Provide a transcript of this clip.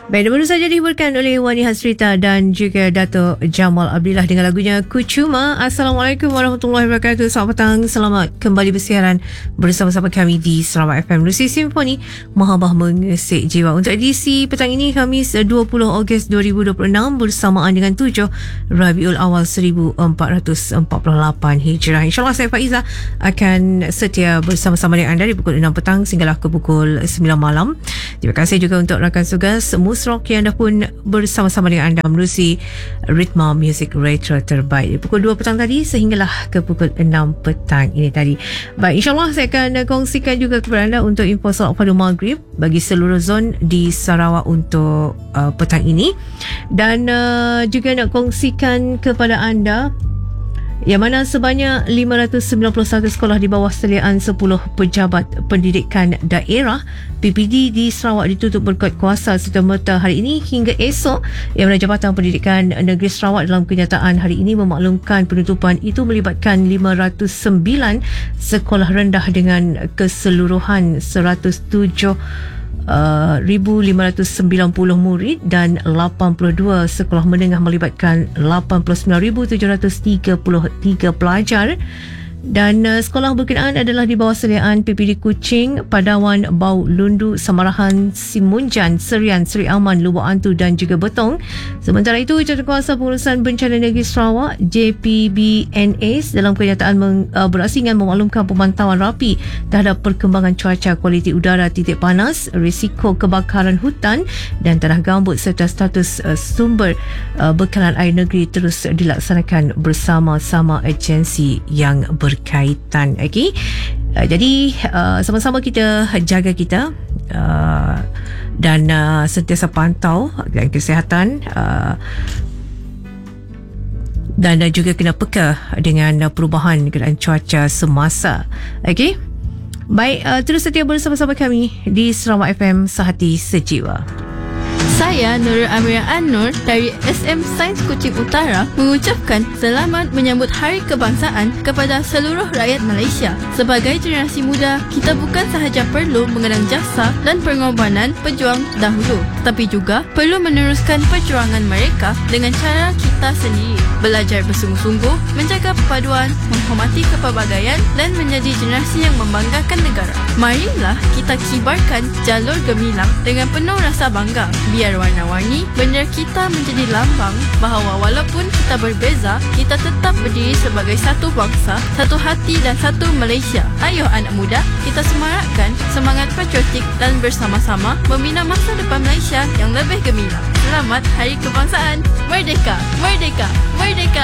Baik, baru saja dihiburkan oleh Wani Hasrita dan juga Dato' Jamal Abdillah dengan lagunya Kucuma. Assalamualaikum warahmatullahi wabarakatuh. Selamat petang, selamat kembali bersiaran bersama-sama kami di Sarawak FM Muzik Simfoni Mahabah Mengesik Jiwa. Untuk edisi petang ini, Khamis 20 Ogos 2026 bersamaan dengan 7 Rabiul Awal 1448 Hijrah. InsyaAllah saya Faiza akan setia bersama-sama dengan anda di pukul 6 petang sehinggalah ke pukul 9 malam. Terima kasih juga untuk rakan tugas Musrok yang dah pun bersama-sama dengan anda menerusi ritma muzik retro terbaik pukul 2 petang tadi sehinggalah ke pukul 6 petang ini tadi. Baik, insyaAllah saya akan kongsikan juga kepada anda untuk info solat pada maghrib bagi seluruh zon di Sarawak untuk petang ini, dan juga nak kongsikan kepada anda yang mana sebanyak 591 sekolah di bawah seliaan 10 pejabat pendidikan daerah PPD di Sarawak ditutup berkat kuasa serta-merta hari ini hingga esok. Yang mana Jabatan Pendidikan Negeri Sarawak dalam kenyataan hari ini memaklumkan penutupan itu melibatkan 509 sekolah rendah dengan keseluruhan 107,590 murid dan 82 sekolah menengah melibatkan 89,733 pelajar, dan sekolah berkenaan adalah di bawah seliaan PPD Kuching, Padawan, Bau, Lundu, Samarahan, Simunjan, Serian, Seri Aman, Lubuk Antu dan juga Betong. Sementara itu, Jawatankuasa Pengurusan Bencana Negeri Sarawak JPBNS dalam kenyataan berasingan memaklumkan pemantauan rapi terhadap perkembangan cuaca, kualiti udara, titik panas, risiko kebakaran hutan dan tanah gambut serta status sumber bekalan air negeri terus dilaksanakan bersama-sama agensi yang berkaitan. Okay? Jadi sama-sama kita jaga kita dan sentiasa pantau kesihatan dan juga kena peka dengan perubahan keadaan cuaca semasa. Okay? Baik, terus setia bersama-sama kami di Sarawak FM Sehati Sejiwa. Saya Nurul Amira An-Nur dari SM Sains Kuching Utara mengucapkan selamat menyambut Hari Kebangsaan kepada seluruh rakyat Malaysia. Sebagai generasi muda, kita bukan sahaja perlu mengenang jasa dan pengorbanan pejuang dahulu, tetapi juga perlu meneruskan perjuangan mereka dengan cara kita sendiri. Belajar bersungguh-sungguh, menjaga perpaduan, menghormati kepelbagaian dan menjadi generasi yang membanggakan negara. Marilah kita kibarkan jalur gemilang dengan penuh rasa bangga. Biar warna-warni bendera kita menjadi lambang bahawa walaupun kita berbeza, kita tetap berdiri sebagai satu bangsa, satu hati dan satu Malaysia. Ayuh anak muda, kita semarakkan semangat patriotik dan bersama-sama membina masa depan Malaysia yang lebih gemilang. Selamat Hari Kebangsaan. Merdeka! Merdeka! Merdeka!